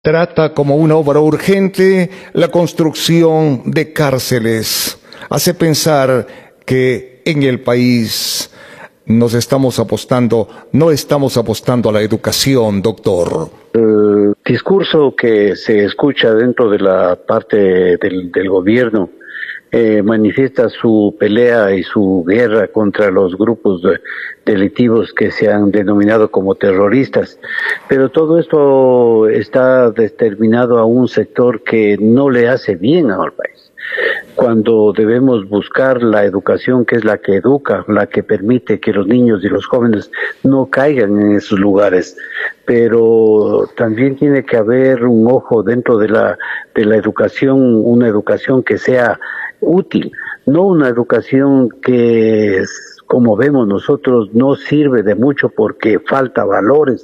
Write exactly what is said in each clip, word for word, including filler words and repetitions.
Trata como una obra urgente la construcción de cárceles. Hace pensar que en el país nos estamos apostando, no estamos apostando a la educación, doctor. El discurso que se escucha dentro de la parte del, del gobierno eh, manifiesta su pelea y su guerra contra los grupos de, delictivos que se han denominado como terroristas, pero todo esto está determinado a un sector que no le hace bien al país, cuando debemos buscar la educación que es la que educa, la que permite que los niños y los jóvenes no caigan en esos lugares. Pero también tiene que haber un ojo dentro de la de la educación, una educación que sea útil, no una educación que, como vemos nosotros, no sirve de mucho porque falta valores,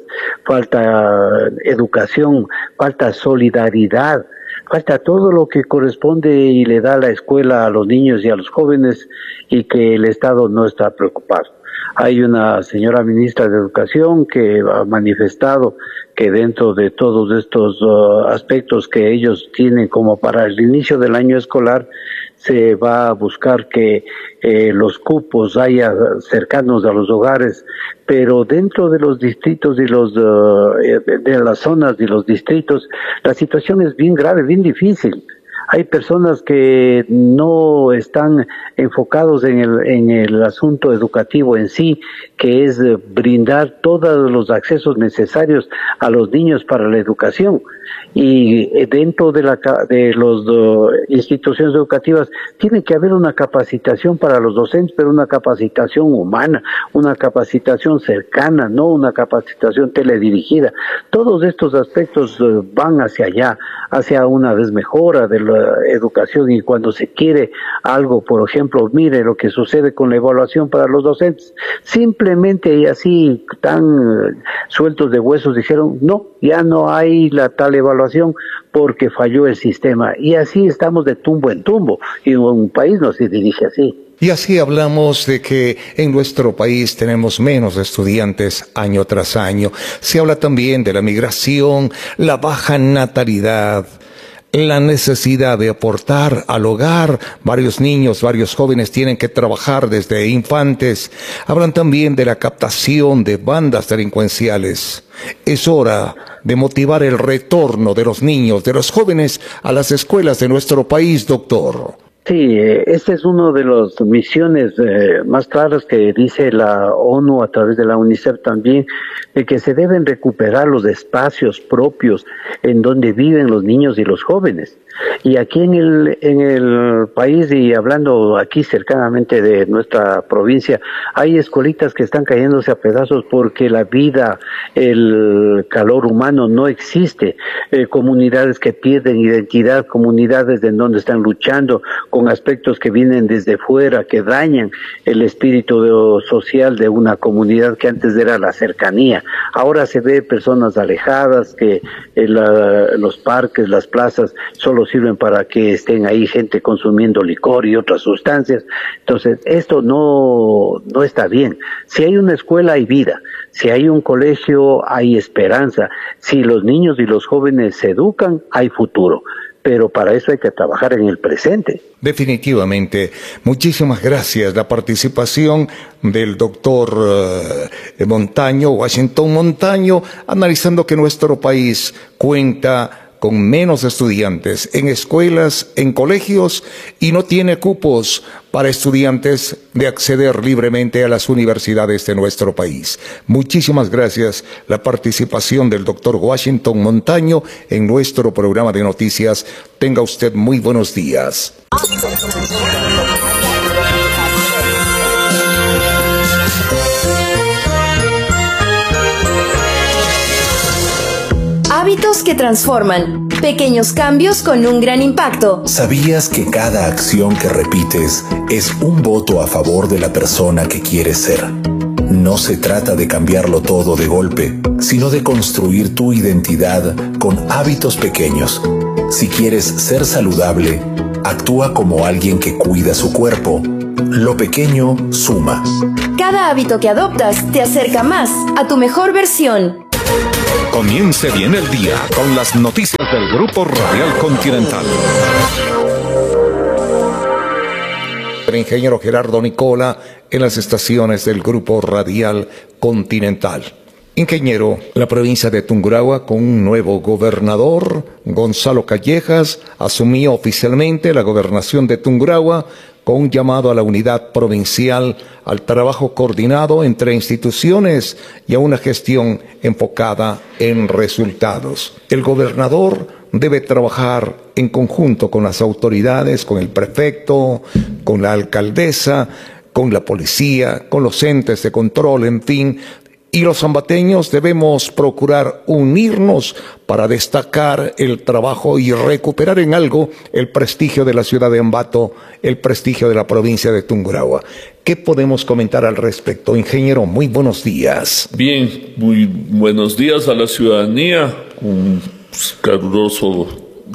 falta educación, falta solidaridad, falta todo lo que corresponde y le da la escuela a los niños y a los jóvenes, y que el Estado no está preocupado. Hay una señora ministra de Educación que ha manifestado que dentro de todos estos uh, aspectos que ellos tienen como para el inicio del año escolar, se va a buscar que eh, los cupos haya cercanos a los hogares, pero dentro de los distritos y los uh, de las zonas y los distritos, la situación es bien grave, bien difícil. Hay personas que no están enfocados en el, en el asunto educativo en sí, que es brindar todos los accesos necesarios a los niños para la educación. Y dentro de la de las uh, instituciones educativas tiene que haber una capacitación para los docentes, pero una capacitación humana, una capacitación cercana, no una capacitación teledirigida. Todos estos aspectos uh, van hacia allá, hacia una desmejora de la educación, y cuando se quiere algo, por ejemplo, mire lo que sucede con la evaluación para los docentes, simplemente y así tan uh, sueltos de huesos dijeron, no, ya no hay la tal evaluación porque falló el sistema, y así estamos de tumbo en tumbo, y un país no se dirige así. Y así hablamos de que en nuestro país tenemos menos estudiantes año tras año. Se habla también de la migración, la baja natalidad, la necesidad de aportar al hogar. Varios niños, varios jóvenes tienen que trabajar desde infantes. Hablan también de la captación de bandas delincuenciales. Es hora de motivar el retorno de los niños, de los jóvenes a las escuelas de nuestro país, doctor. Sí, esta es una de las misiones eh, más claras que dice la ONU a través de la UNICEF también, de que se deben recuperar los espacios propios en donde viven los niños y los jóvenes. Y aquí en el en el país, y hablando aquí cercanamente de nuestra provincia, hay escuelitas que están cayéndose a pedazos porque la vida, el calor humano no existe. Eh, comunidades que pierden identidad, comunidades en donde están luchando con aspectos que vienen desde fuera, que dañan el espíritu de, social de una comunidad que antes era la cercanía. Ahora se ve personas alejadas, que eh, la, los parques, las plazas, solo sirven para que estén ahí gente consumiendo licor y otras sustancias. Entonces, esto no, no está bien. Si hay una escuela, hay vida. Si hay un colegio, hay esperanza. Si los niños y los jóvenes se educan, hay futuro. Pero para eso hay que trabajar en el presente. Definitivamente. Muchísimas gracias. La participación del doctor uh, Montaño, Washington Montaño, analizando que nuestro país cuenta con menos estudiantes en escuelas, en colegios, y no tiene cupos para estudiantes de acceder libremente a las universidades de nuestro país. Muchísimas gracias la participación del doctor Washington Montaño en nuestro programa de noticias. Tenga usted muy buenos días. Hábitos que transforman. Pequeños cambios con un gran impacto. ¿Sabías que cada acción que repites es un voto a favor de la persona que quieres ser? No se trata de cambiarlo todo de golpe, sino de construir tu identidad con hábitos pequeños. Si quieres ser saludable, actúa como alguien que cuida su cuerpo. Lo pequeño suma. Cada hábito que adoptas te acerca más a tu mejor versión. comience bien el día con las noticias del Grupo Radial Continental. El ingeniero Gerardo Nicola en las estaciones del Grupo Radial Continental. Ingeniero, la provincia de Tungurahua con un nuevo gobernador, Gonzalo Callejas, asumió oficialmente la gobernación de Tungurahua con un llamado a la unidad provincial, al trabajo coordinado entre instituciones y a una gestión enfocada en resultados. El gobernador debe trabajar en conjunto con las autoridades, con el prefecto, con la alcaldesa, con la policía, con los entes de control, en fin. Y los ambateños debemos procurar unirnos para destacar el trabajo y recuperar en algo el prestigio de la ciudad de Ambato, el prestigio de la provincia de Tungurahua. ¿Qué podemos comentar al respecto? Ingeniero, muy buenos días. Bien, muy buenos días a la ciudadanía. Un caluroso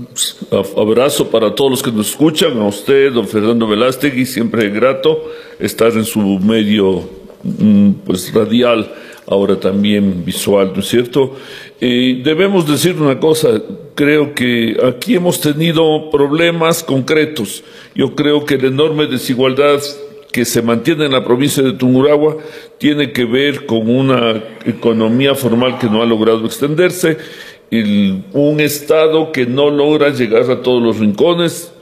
abrazo para todos los que nos escuchan. A usted, don Fernando Velástegui, siempre grato estar en su medio pues radial, ahora también visual, ¿no es cierto? Eh, debemos decir una cosa, creo que aquí hemos tenido problemas concretos. Yo creo que la enorme desigualdad que se mantiene en la provincia de Tungurahua tiene que ver con una economía formal que no ha logrado extenderse, el, un Estado que no logra llegar a todos los rincones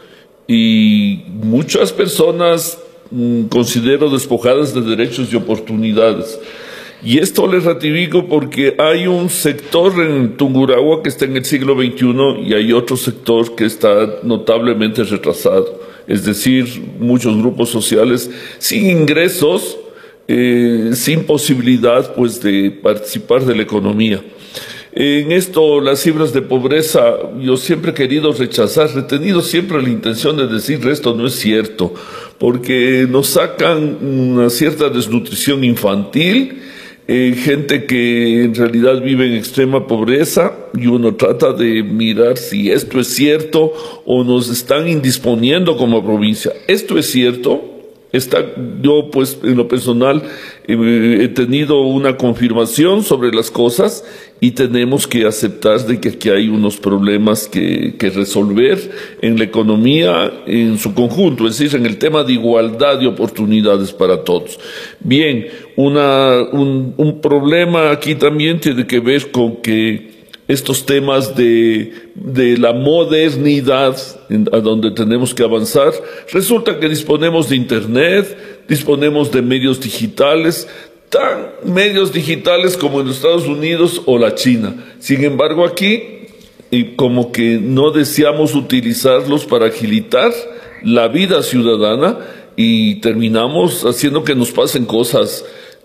y muchas personas mmm, considero despojadas de derechos y oportunidades. Y esto le ratifico porque hay un sector en Tungurahua que está en el siglo veintiuno y hay otro sector que está notablemente retrasado. Es decir, muchos grupos sociales sin ingresos, eh, sin posibilidad pues de participar de la economía. En esto, las cifras de pobreza, yo siempre he querido rechazar, he tenido siempre la intención de decir esto no es cierto, porque nos sacan una cierta desnutrición infantil, Eh, gente que en realidad vive en extrema pobreza y uno trata de mirar si esto es cierto o nos están indisponiendo como provincia. Esto es cierto. Está, yo pues en lo personal eh, he tenido una confirmación sobre las cosas y tenemos que aceptar de que aquí hay unos problemas que, que resolver en la economía en su conjunto, es decir, en el tema de igualdad de oportunidades para todos. Bien, una, un, un problema aquí también tiene que ver con que estos temas de, de la modernidad en, a donde tenemos que avanzar, resulta que disponemos de Internet, disponemos de medios digitales, tan medios digitales como en los Estados Unidos o la China. Sin embargo, aquí, y como que no deseamos utilizarlos para agilitar la vida ciudadana y terminamos haciendo que nos pasen cosas.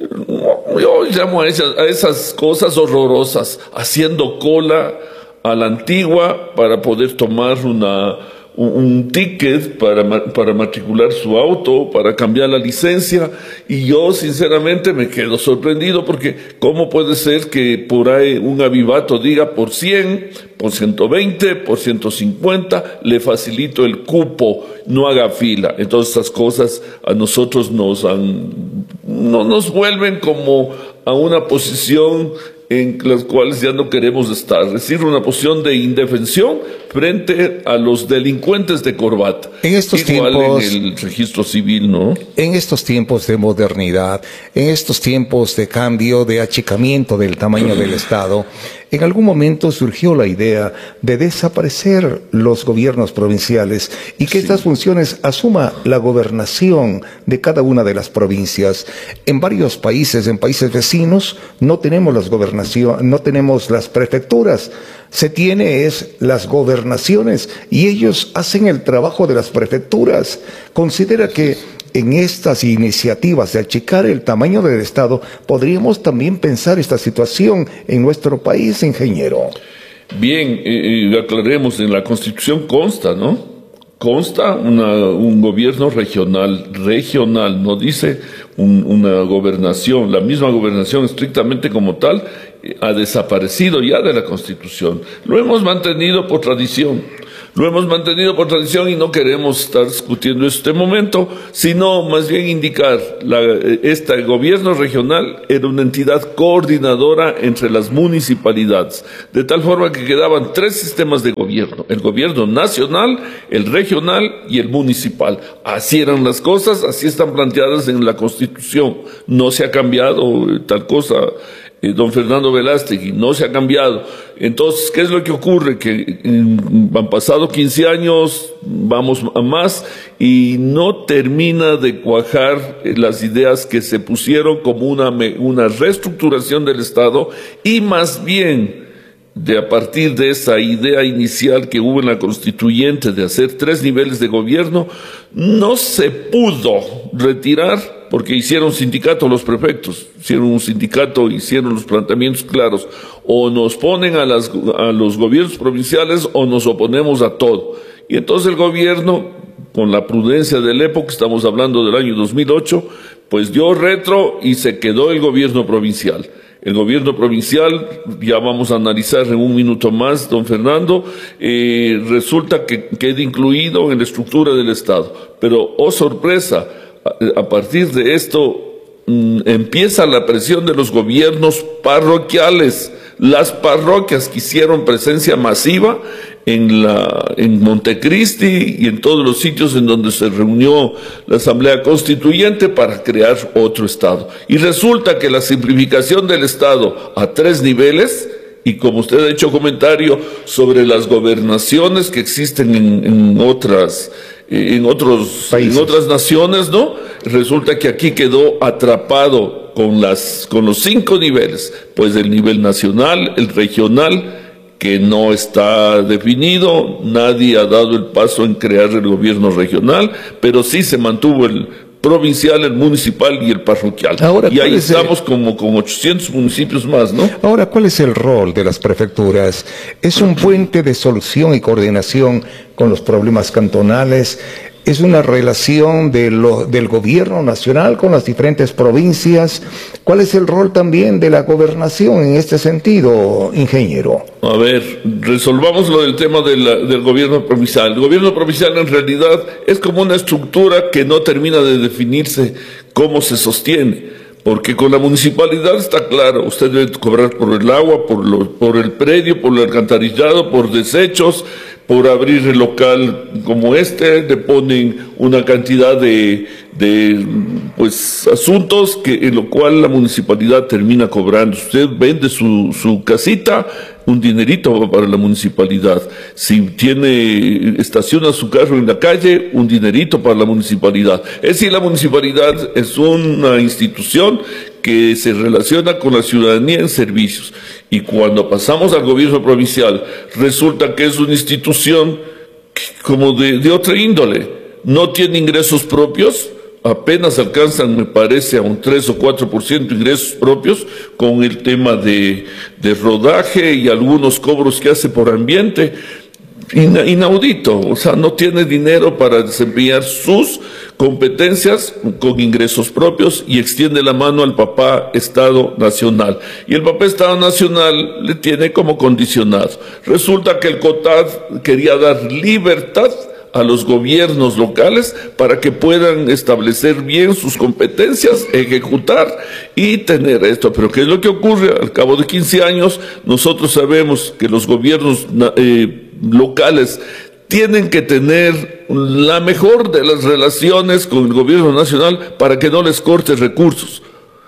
Yo llamo a esas, a esas cosas horrorosas, haciendo cola a la antigua para poder tomar una, un, un ticket para, para matricular su auto, para cambiar la licencia, y yo sinceramente me quedo sorprendido porque ¿cómo puede ser que por ahí un avivato diga por cien, por ciento veinte, por ciento cincuenta, le facilito el cupo, no haga fila? Entonces estas cosas a nosotros nos han... no nos vuelven como a una posición en las cuales ya no queremos estar, es decir, una posición de indefensión frente a los delincuentes de corbata. En estos Igual tiempos, en el registro civil, ¿no? En estos tiempos de modernidad, en estos tiempos de cambio, de achicamiento del tamaño del Estado, en algún momento surgió la idea de desaparecer los gobiernos provinciales y que sí. Estas funciones asuma la gobernación de cada una de las provincias. En varios países, en países vecinos, no tenemos las gobernaciones, no tenemos las prefecturas. Se tiene es las gobernaciones y ellos hacen el trabajo de las prefecturas. Considera que en estas iniciativas de achicar el tamaño del Estado podríamos también pensar esta situación en nuestro país, ingeniero. Bien, eh, eh, aclaremos, en la Constitución consta, ¿no? Consta una, un gobierno regional, regional, no dice un, una gobernación. La misma gobernación estrictamente como tal eh, ha desaparecido ya de la Constitución. Lo hemos mantenido por tradición. Lo hemos mantenido por tradición y no queremos estar discutiendo este momento, sino más bien indicar, la, este gobierno regional era una entidad coordinadora entre las municipalidades, de tal forma que quedaban tres sistemas de gobierno, el gobierno nacional, el regional y el municipal. Así eran las cosas, así están planteadas en la Constitución, no se ha cambiado tal cosa. Don Fernando Velástegui, no se ha cambiado. Entonces, ¿qué es lo que ocurre? Que mm, han pasado quince años, vamos a más, y no termina de cuajar las ideas que se pusieron como una, una reestructuración del Estado, y más bien, de a partir de esa idea inicial que hubo en la constituyente de hacer tres niveles de gobierno, no se pudo retirar porque hicieron sindicato los prefectos, hicieron un sindicato, hicieron los planteamientos claros, o nos ponen a, las, a los gobiernos provinciales o nos oponemos a todo. Y entonces el gobierno, con la prudencia de la época, estamos hablando del año dos mil ocho, pues dio retro y se quedó el gobierno provincial. El gobierno provincial, ya vamos a analizar en un minuto más, don Fernando, eh, resulta que queda incluido en la estructura del Estado. Pero, oh sorpresa, a, a partir de esto mmm, empieza la presión de los gobiernos parroquiales. Las parroquias que hicieron presencia masiva en la en Montecristi y en todos los sitios en donde se reunió la Asamblea Constituyente para crear otro Estado. Y resulta que la simplificación del Estado a tres niveles, y como usted ha hecho comentario sobre las gobernaciones que existen en, en otras en otros países, en otras naciones, ¿no? Resulta que aquí quedó atrapado con las con los cinco niveles, pues el nivel nacional, el regional, que no está definido, nadie ha dado el paso en crear el gobierno regional, pero sí se mantuvo el provincial, el municipal y el parroquial. Ahora, y ahí estamos el... como con ochocientos municipios más, ¿no? Ahora, ¿cuál es el rol de las prefecturas? ¿Es un puente de solución y coordinación con los problemas cantonales? ¿Es una relación de lo, del gobierno nacional con las diferentes provincias? ¿Cuál es el rol también de la gobernación en este sentido, ingeniero? A ver, resolvamos lo del tema de la, del gobierno provincial. El gobierno provincial en realidad es como una estructura que no termina de definirse cómo se sostiene. Porque con la municipalidad está claro, usted debe cobrar por el agua, por, lo, por el predio, por el alcantarillado, por desechos, por abrir el local como este, le ponen una cantidad de, de pues asuntos que en lo cual la municipalidad termina cobrando. Usted vende su, su casita, un dinerito va para la municipalidad. Si tiene, estaciona su carro en la calle, un dinerito para la municipalidad. Es decir, la municipalidad es una institución que se relaciona con la ciudadanía en servicios. Y cuando pasamos al gobierno provincial, resulta que es una institución como de, de otra índole. No tiene ingresos propios, apenas alcanzan, me parece, a un tres o cuatro por ciento ingresos propios con el tema de, de rodaje y algunos cobros que hace por ambiente. Inaudito, o sea, no tiene dinero para desempeñar sus competencias con ingresos propios y extiende la mano al papá Estado Nacional. Y el papá Estado Nacional le tiene como condicionado. Resulta que el COTAD quería dar libertad a los gobiernos locales para que puedan establecer bien sus competencias, ejecutar y tener esto. Pero ¿qué es lo que ocurre? Al cabo de quince años, nosotros sabemos que los gobiernos eh, locales tienen que tener la mejor de las relaciones con el gobierno nacional para que no les corte recursos.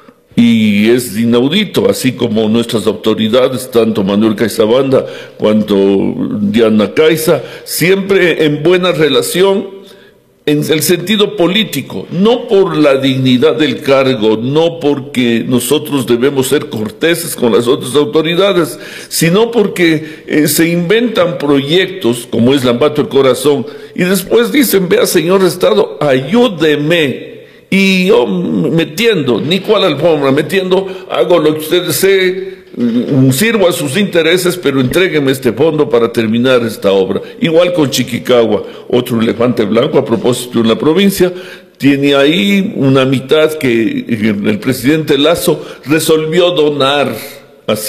Y es inaudito, así como nuestras autoridades, tanto Manuel Caizabanda cuanto Diana Caiza, siempre en buena relación en el sentido político, no por la dignidad del cargo, no porque nosotros debemos ser corteses con las otras autoridades, sino porque eh, se inventan proyectos, como es Lambato el Corazón, y después dicen, vea señor Estado, ayúdeme. Y yo metiendo, ni cual alfombra, metiendo, hago lo que usted desee, sirvo a sus intereses, pero entrégueme este fondo para terminar esta obra. Igual con Chiquicagua, otro elefante blanco a propósito en la provincia, tiene ahí una mitad que el presidente Lazo resolvió donar así,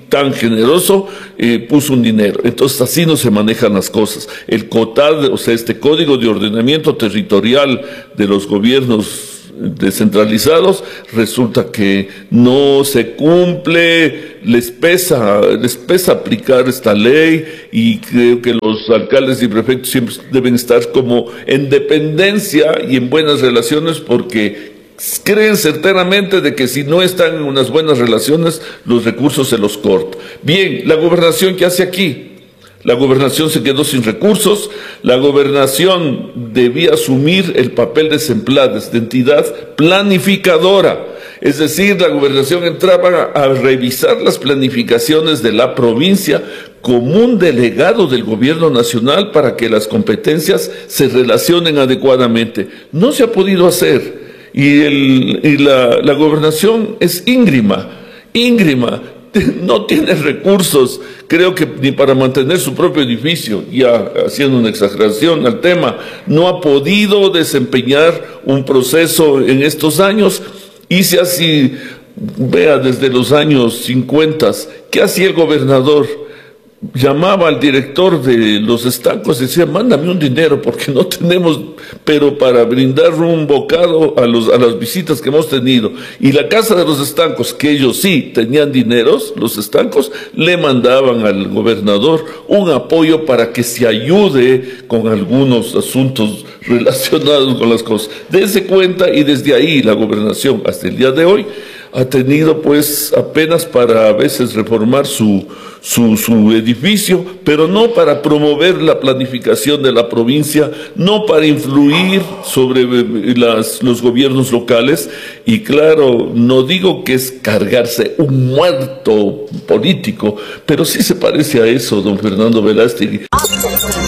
tan generoso, eh, puso un dinero. Entonces así no se manejan las cosas. El COTAD, o sea, este Código de Ordenamiento Territorial de los gobiernos descentralizados, resulta que no se cumple, les pesa, les pesa aplicar esta ley, y creo que los alcaldes y prefectos siempre deben estar como en dependencia y en buenas relaciones, porque creen certeramente de que si no están en unas buenas relaciones, los recursos se los cortan. Bien, la gobernación, ¿qué hace aquí? La gobernación se quedó sin recursos. La gobernación debía asumir el papel de SEMPLADES, de entidad planificadora. Es decir, la gobernación entraba a revisar las planificaciones de la provincia como un delegado del gobierno nacional para que las competencias se relacionen adecuadamente. No se ha podido hacer. Y, el, y la, la gobernación es íngrima, íngrima. No tiene recursos, creo que ni para mantener su propio edificio, ya haciendo una exageración al tema. No ha podido desempeñar un proceso en estos años, y si así, vea, desde los años cincuenta, ¿qué hacía el gobernador? Llamaba al director de los estancos y decía, mándame un dinero porque no tenemos, pero para brindar un bocado a, los, a las visitas que hemos tenido. Y la Casa de los Estancos, que ellos sí tenían dineros, los estancos, le mandaban al gobernador un apoyo para que se ayude con algunos asuntos relacionados con las cosas. Dese cuenta, y desde ahí la gobernación hasta el día de hoy ha tenido pues apenas para a veces reformar su, su, su edificio, pero no para promover la planificación de la provincia, no para influir sobre las, los gobiernos locales. Y claro, no digo que es cargarse un muerto político, pero sí se parece a eso, don Fernando Velástegui.